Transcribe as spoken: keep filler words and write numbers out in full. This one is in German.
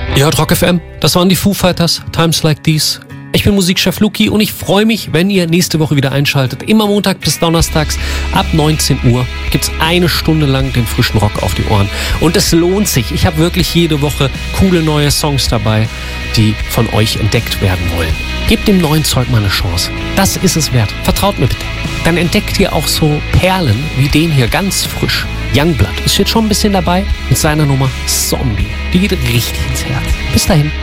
Ihr hört Rock F M, das waren die Foo Fighters, Times Like These. Ich bin Musikchef Luki und ich freue mich, wenn ihr nächste Woche wieder einschaltet. Immer Montag bis Donnerstags ab neunzehn Uhr gibt's eine Stunde lang den frischen Rock auf die Ohren. Und es lohnt sich. Ich habe wirklich jede Woche coole neue Songs dabei, die von euch entdeckt werden wollen. Gebt dem neuen Zeug mal eine Chance. Das ist es wert. Vertraut mir bitte. Dann entdeckt ihr auch so Perlen wie den hier ganz frisch. Youngblood ist jetzt schon ein bisschen dabei mit seiner Nummer Zombie. Die geht richtig ins Herz. Bis dahin.